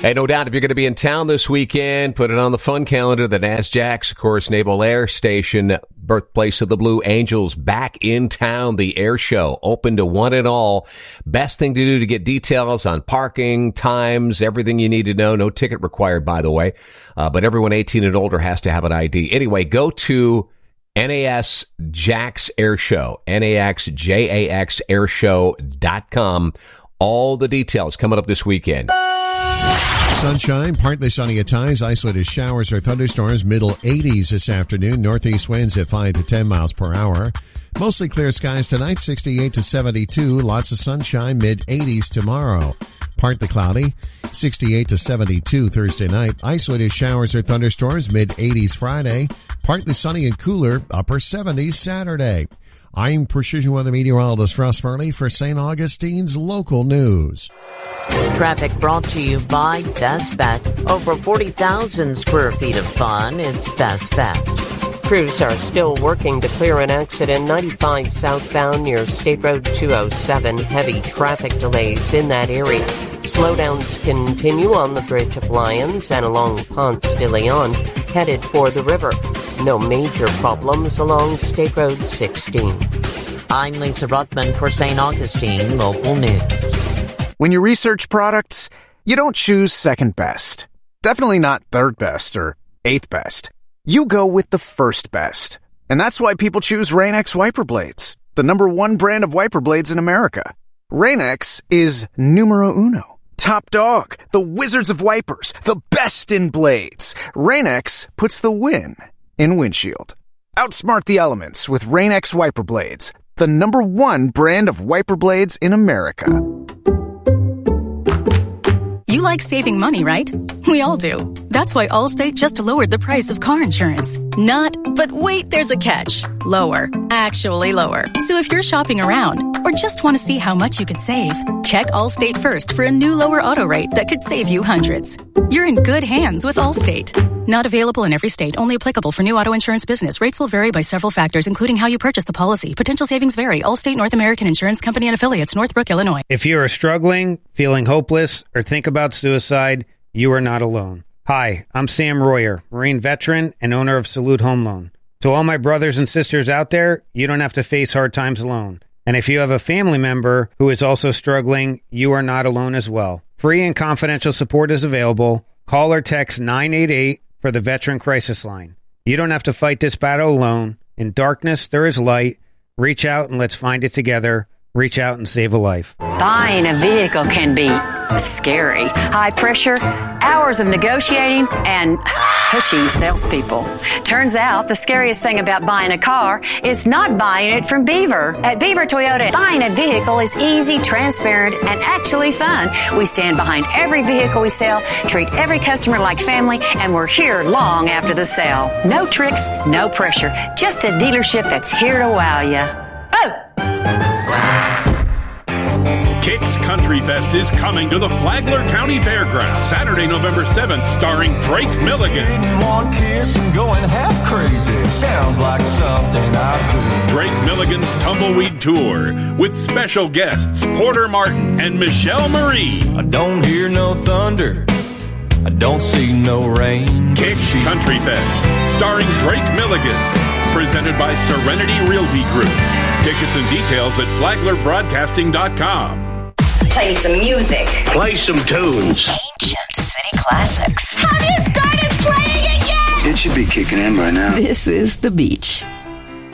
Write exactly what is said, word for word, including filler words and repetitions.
Hey, no doubt, if you're going to be in town this weekend, put it on the fun calendar. The NASDAQ, of course, Naval Air Station, birthplace of the Blue Angels, back in town. The air show, open to one and all. Best thing to do to get details on parking, times, everything you need to know. No ticket required, by the way. Uh, but everyone eighteen and older has to have an I D. Anyway, go to N A S Jax Air Show, N A X J A X airshow dot com. All the details coming up this weekend. Sunshine, partly sunny at times, isolated showers or thunderstorms, middle eighties this afternoon, northeast winds at five to ten miles per hour. Mostly clear skies tonight, sixty-eight to seventy-two, lots of sunshine, mid eighties tomorrow. Partly cloudy, sixty-eight to seventy-two Thursday night, isolated showers or thunderstorms, mid eighties Friday, partly sunny and cooler, upper seventies Saturday. I'm Precision Weather Meteorologist Russ Fernley for Saint Augustine's Local News. Traffic brought to you by Best Bet. Over forty thousand square feet of fun. It's Best Bet. Crews are still working to clear an accident ninety-five southbound near State Road two oh seven. Heavy traffic delays in that area. Slowdowns continue on the Bridge of Lions and along Ponce de Leon, headed for the river. No major problems along State Road sixteen. I'm Lisa Ruthman for Saint Augustine Local News. When you research products, you don't choose second best. Definitely not third best or eighth best. You go with the first best. And that's why people choose Rain-X wiper blades, the number one brand of wiper blades in America. Rain-X is numero uno. Top dog, the wizards of wipers, the best in blades. Rain-X puts the win in windshield. Outsmart the elements with Rain-X wiper blades, the number one brand of wiper blades in America. You like saving money, right? We all do. That's why Allstate just lowered the price of car insurance. Not, but wait, there's a catch. Lower. Actually lower. So if you're shopping around or just want to see how much you could save, check Allstate first for a new lower auto rate that could save you hundreds. You're in good hands with Allstate. Not available in every state. Only applicable for new auto insurance business. Rates will vary by several factors, including how you purchase the policy. Potential savings vary. Allstate North American Insurance Company and Affiliates, Northbrook, Illinois. If you are struggling, feeling hopeless, or think about suicide, you are not alone. Hi, I'm Sam Royer, Marine veteran and owner of Salute Home Loan. To all my brothers and sisters out there, you don't have to face hard times alone. And if you have a family member who is also struggling, you are not alone as well. Free and confidential support is available. Call or text nine eight eight for the Veteran Crisis Line. You don't have to fight this battle alone. In darkness, there is light. Reach out and let's find it together. Reach out and save a life. Buying a vehicle can be scary. High pressure, hours of negotiating, and pushy salespeople. Turns out the scariest thing about buying a car is not buying it from Beaver. At Beaver Toyota, buying a vehicle is easy, transparent, and actually fun. We stand behind every vehicle we sell, treat every customer like family, and we're here long after the sale. No tricks, no pressure. Just a dealership that's here to wow you. Oh! Kicks Country Fest is coming to the Flagler County Fairgrounds Saturday, November seventh, starring Drake Milligan. One kiss and going half crazy sounds like something I do. Drake Milligan's Tumbleweed Tour with special guests Porter Martin and Michelle Marie. I don't hear no thunder. I don't see no rain. Kicks Country Fest starring Drake Milligan. Presented by Serenity Realty Group. Tickets and details at flagler broadcasting dot com. Play some music. Play some tunes. Ancient city classics. Have you started playing again? It should be kicking in by now. This is The Beach.